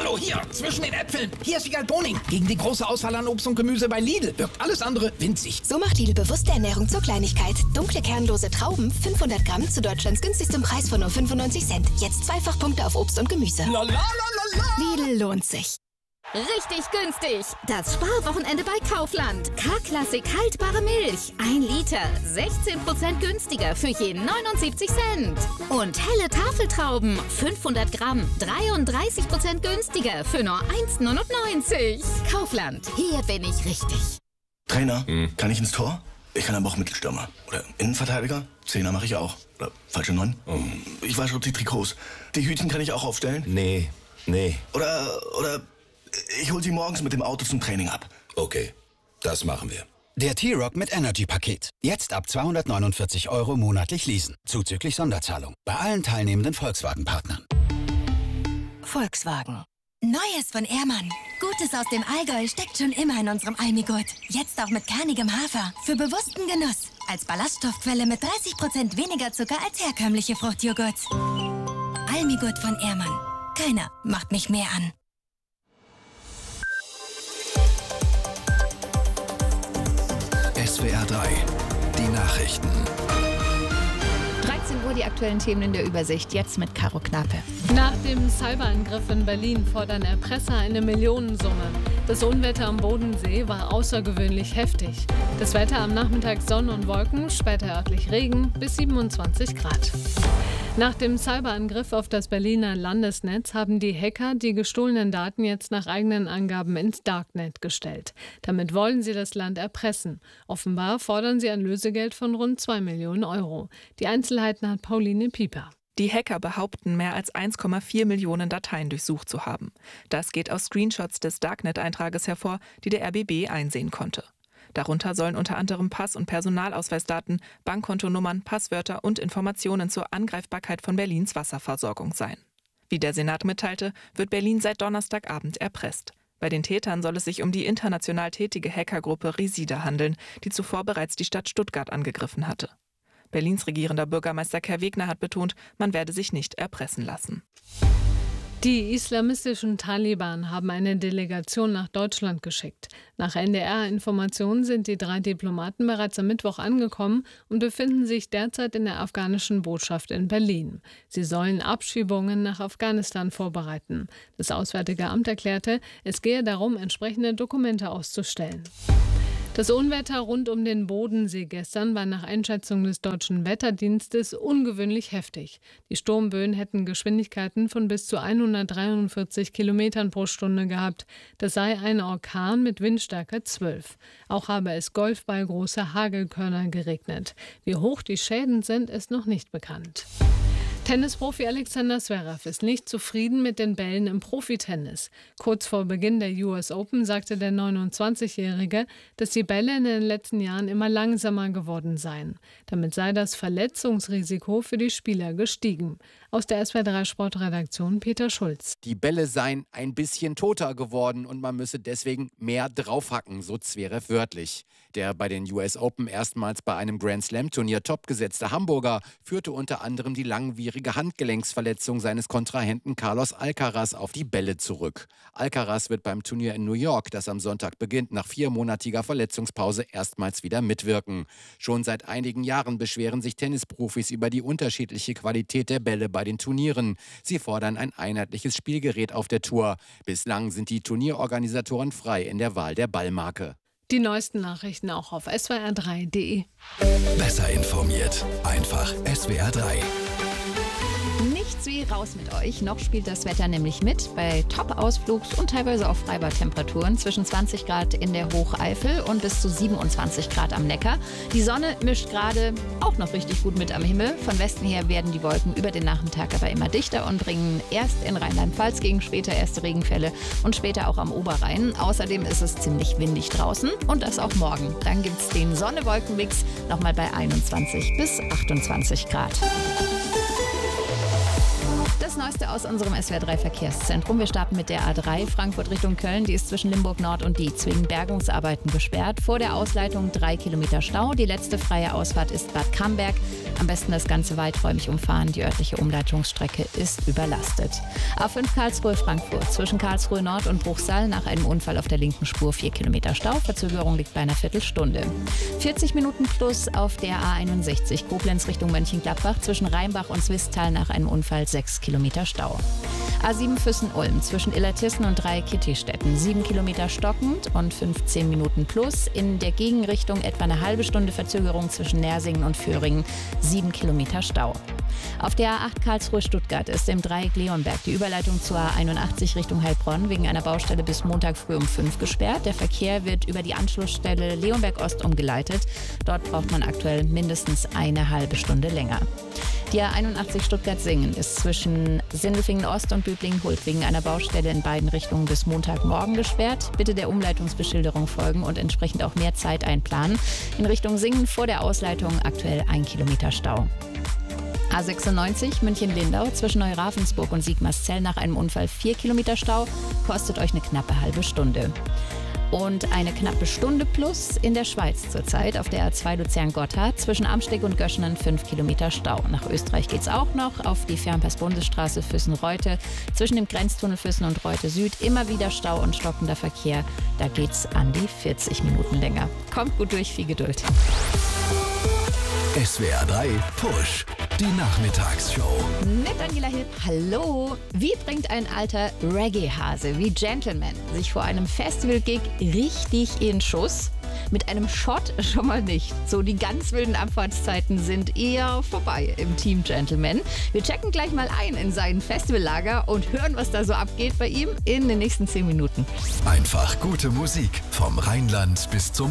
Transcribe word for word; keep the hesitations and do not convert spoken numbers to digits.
Hallo, hier, zwischen den Äpfeln. Hier ist Wiegald Boning. Gegen die große Auswahl an Obst und Gemüse bei Lidl wirkt alles andere winzig. So macht Lidl bewusste Ernährung zur Kleinigkeit. Dunkle kernlose Trauben, fünfhundert Gramm zu Deutschlands günstigstem Preis von nur fünfundneunzig Cent. Jetzt zweifach Punkte auf Obst und Gemüse. La, la, la, la, la. Lidl lohnt sich. Richtig günstig. Das Sparwochenende bei Kaufland. K-Klassik haltbare Milch. Ein Liter. sechzehn Prozent günstiger für jeden neunundsiebzig Cent. Und helle Tafeltrauben. fünfhundert Gramm. dreiunddreißig Prozent günstiger für nur eins neunundneunzig. Kaufland. Hier bin ich richtig. Trainer, hm. kann ich ins Tor? Ich kann aber auch Mittelstürmer. Oder Innenverteidiger. Zehner mache ich auch. Oder falsche Neun. Oh. Ich wasche auch die Trikots. Die Hütchen kann ich auch aufstellen? Nee, nee. Oder, oder... Ich hol sie morgens mit dem Auto zum Training ab. Okay, das machen wir. Der T-Roc mit Energy-Paket. Jetzt ab zweihundertneunundvierzig Euro monatlich leasen. Zuzüglich Sonderzahlung. Bei allen teilnehmenden Volkswagen-Partnern. Volkswagen. Neues von Ehrmann. Gutes aus dem Allgäu steckt schon immer in unserem Almigurt. Jetzt auch mit kernigem Hafer. Für bewussten Genuss. Als Ballaststoffquelle mit dreißig Prozent weniger Zucker als herkömmliche Fruchtjoghurts. Almigurt von Ehrmann. Keiner macht mich mehr an. S W R drei, die Nachrichten. dreizehn Uhr die aktuellen Themen in der Übersicht, jetzt mit Caro Knape. Nach dem Cyberangriff in Berlin fordern Erpresser eine Millionensumme. Das Unwetter am Bodensee war außergewöhnlich heftig. Das Wetter am Nachmittag Sonne und Wolken, später örtlich Regen bis siebenundzwanzig Grad. Nach dem Cyberangriff auf das Berliner Landesnetz haben die Hacker die gestohlenen Daten jetzt nach eigenen Angaben ins Darknet gestellt. Damit wollen sie das Land erpressen. Offenbar fordern sie ein Lösegeld von rund zwei Millionen Euro. Die Einzelheiten hat Pauline Pieper. Die Hacker behaupten, mehr als eins Komma vier Millionen Dateien durchsucht zu haben. Das geht aus Screenshots des Darknet-Eintrages hervor, die der R B B einsehen konnte. Darunter sollen unter anderem Pass- und Personalausweisdaten, Bankkontonummern, Passwörter und Informationen zur Angreifbarkeit von Berlins Wasserversorgung sein. Wie der Senat mitteilte, wird Berlin seit Donnerstagabend erpresst. Bei den Tätern soll es sich um die international tätige Hackergruppe Resida handeln, die zuvor bereits die Stadt Stuttgart angegriffen hatte. Berlins regierender Bürgermeister Kai Wegner hat betont, man werde sich nicht erpressen lassen. Die islamistischen Taliban haben eine Delegation nach Deutschland geschickt. Nach N D R-Informationen sind die drei Diplomaten bereits am Mittwoch angekommen und befinden sich derzeit in der afghanischen Botschaft in Berlin. Sie sollen Abschiebungen nach Afghanistan vorbereiten. Das Auswärtige Amt erklärte, es gehe darum, entsprechende Dokumente auszustellen. Das Unwetter rund um den Bodensee gestern war nach Einschätzung des Deutschen Wetterdienstes ungewöhnlich heftig. Die Sturmböen hätten Geschwindigkeiten von bis zu hundertdreiundvierzig Kilometern pro Stunde gehabt. Das sei ein Orkan mit Windstärke zwölf. Auch habe es golfballgroße Hagelkörner geregnet. Wie hoch die Schäden sind, ist noch nicht bekannt. Tennisprofi Alexander Zverev ist nicht zufrieden mit den Bällen im Profitennis. Kurz vor Beginn der U S Open sagte der neunundzwanzigjährige, dass die Bälle in den letzten Jahren immer langsamer geworden seien. Damit sei das Verletzungsrisiko für die Spieler gestiegen. Aus der S W R drei Sportredaktion Peter Schulz. Die Bälle seien ein bisschen toter geworden und man müsse deswegen mehr draufhacken, so Zverev wörtlich. Der bei den U S Open erstmals bei einem Grand-Slam-Turnier topgesetzte Hamburger führte unter anderem die langwierige Handgelenksverletzung seines Kontrahenten Carlos Alcaraz auf die Bälle zurück. Alcaraz wird beim Turnier in New York, das am Sonntag beginnt, nach viermonatiger Verletzungspause erstmals wieder mitwirken. Schon seit einigen Jahren beschweren sich Tennisprofis über die unterschiedliche Qualität der Bälle bei den Turnieren. Sie fordern ein einheitliches Spielgerät auf der Tour. Bislang sind die Turnierorganisatoren frei in der Wahl der Ballmarke. Die neuesten Nachrichten auch auf S W R drei punkt de. Besser informiert, einfach S W R drei. Nichts wie raus mit euch. Noch spielt das Wetter nämlich mit bei Top-Ausflugs- und teilweise auch Freibad-Temperaturen zwischen zwanzig Grad in der Hocheifel und bis zu siebenundzwanzig Grad am Neckar. Die Sonne mischt gerade auch noch richtig gut mit am Himmel. Von Westen her werden die Wolken über den Nachmittag aber immer dichter und bringen erst in Rheinland-Pfalz gegen später erste Regenfälle und später auch am Oberrhein. Außerdem ist es ziemlich windig draußen und das auch morgen. Dann gibt es den Sonne-Wolken-Mix nochmal bei einundzwanzig bis achtundzwanzig Grad. das Neueste aus unserem S W R drei Verkehrszentrum. Wir starten mit der A drei Frankfurt Richtung Köln. Die ist zwischen Limburg Nord und Dietz wegen Bergungsarbeiten gesperrt. Vor der Ausleitung drei Kilometer Stau. Die letzte freie Ausfahrt ist Bad Camberg. Am besten das Ganze weiträumig umfahren. Die örtliche Umleitungsstrecke ist überlastet. A fünf Karlsruhe Frankfurt zwischen Karlsruhe Nord und Bruchsal nach einem Unfall auf der linken Spur vier Kilometer Stau. Verzögerung liegt bei einer Viertelstunde. vierzig Minuten plus auf der A einundsechzig Koblenz Richtung Mönchengladbach zwischen Rheinbach und Swisttal nach einem Unfall sechs Kilometer Stau. A sieben Füssen-Ulm zwischen Illertissen und Drei-Kitty-Städten sieben Kilometer stockend und fünfzehn Minuten plus. In der Gegenrichtung etwa eine halbe Stunde Verzögerung zwischen Nersingen und Föhringen, sieben Kilometer Stau. Auf der A acht Karlsruhe-Stuttgart ist im Dreieck Leonberg die Überleitung zur A einundachtzig Richtung Heilbronn wegen einer Baustelle bis Montag früh um fünf gesperrt. Der Verkehr wird über die Anschlussstelle Leonberg-Ost umgeleitet. Dort braucht man aktuell mindestens eine halbe Stunde länger. Die A einundachtzig Stuttgart-Singen ist zwischen Sindelfingen Ost und Böblingen-Hult wegen einer Baustelle in beiden Richtungen bis Montagmorgen gesperrt. Bitte der Umleitungsbeschilderung folgen und entsprechend auch mehr Zeit einplanen. In Richtung Singen vor der Ausleitung aktuell ein Kilometer Stau. A sechsundneunzig München-Lindau zwischen Neuravensburg und Sigmarszell nach einem Unfall vier Kilometer Stau, kostet euch eine knappe halbe Stunde. Und eine knappe Stunde plus in der Schweiz zurzeit auf der A zwei Luzern-Gotthard zwischen Amsteg und Göschenen fünf Kilometer Stau. Nach Österreich geht's auch noch auf die Fernpass-Bundesstraße Füssen-Reute zwischen dem Grenztunnel Füssen und Reute Süd immer wieder Stau und stockender Verkehr. Da geht's an die vierzig Minuten länger. Kommt gut durch, viel Geduld. S W R drei Push. Die Nachmittagsshow. Mit Daniela Hipp. Hallo. Wie bringt ein alter Reggae-Hase wie Gentleman sich vor einem Festival-Gig richtig in Schuss? Mit einem Shot schon mal nicht. So, die ganz wilden Abfahrtszeiten sind eher vorbei im Team Gentleman. Wir checken gleich mal ein in sein Festivallager und hören, was da so abgeht bei ihm in den nächsten zehn Minuten. Einfach gute Musik vom Rheinland bis zum